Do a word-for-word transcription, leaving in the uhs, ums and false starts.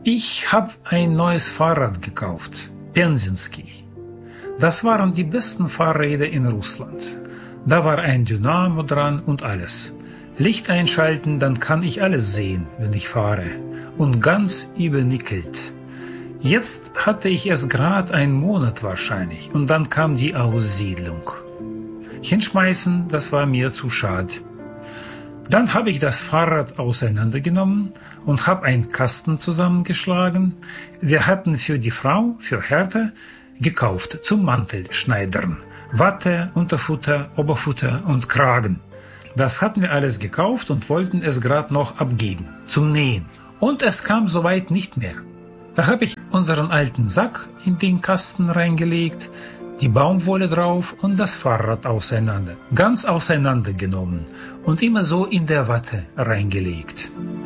Ich habe ein neues Fahrrad gekauft, Pensinski. Das waren die besten Fahrräder in Russland. Da war ein Dynamo dran und alles. Licht einschalten, dann kann ich alles sehen, wenn ich fahre. Und ganz übernickelt. Jetzt hatte ich es gerade einen Monat wahrscheinlich und dann kam die Aussiedlung. Hinschmeißen, das war mir zu schade. Dann habe ich das Fahrrad auseinandergenommen und habe einen Kasten zusammengeschlagen. Wir hatten für die Frau, für Hertha, gekauft zum Mantelschneidern. Watte, Unterfutter, Oberfutter und Kragen. Das hatten wir alles gekauft und wollten es gerade noch abgeben, zum Nähen. Und es kam soweit nicht mehr. Da habe ich unseren alten Sack in den Kasten reingelegt, die Baumwolle drauf und das Fahrrad auseinander, ganz auseinandergenommen und immer so in der Watte reingelegt.